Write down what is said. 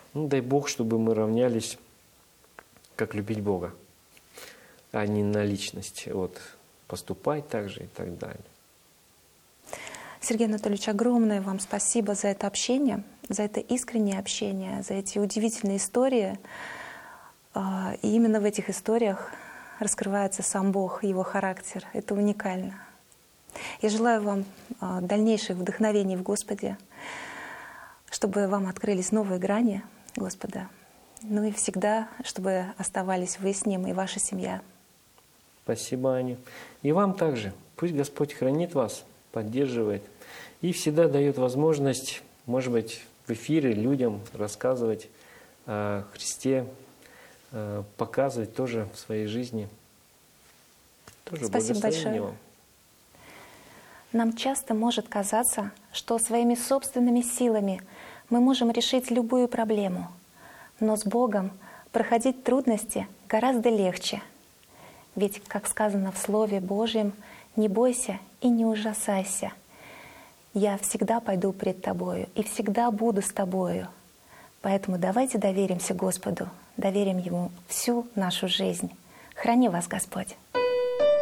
Ну, дай Бог, чтобы мы равнялись, как любить Бога, а не на личность. Вот, поступай так же и так далее. Сергей Анатольевич, огромное вам спасибо за это общение, за это искреннее общение, за эти удивительные истории. И именно в этих историях раскрывается сам Бог, Его характер. Это уникально. Я желаю вам дальнейших вдохновений в Господе, чтобы вам открылись новые грани Господа. Ну и всегда, чтобы оставались вы с Ним и ваша семья. Спасибо, Аня. И вам также. Пусть Господь хранит вас, поддерживает и всегда дает возможность, может быть, в эфире людям рассказывать о Христе, показывать тоже в своей жизни. Тоже Спасибо большое. вам. Нам часто может казаться, что своими собственными силами мы можем решить любую проблему, но с Богом проходить трудности гораздо легче. Ведь, как сказано в Слове Божьем, «Не бойся и не ужасайся. Я всегда пойду пред тобою и всегда буду с тобою». Поэтому давайте доверимся Господу, доверим Ему всю нашу жизнь. Храни вас Господь!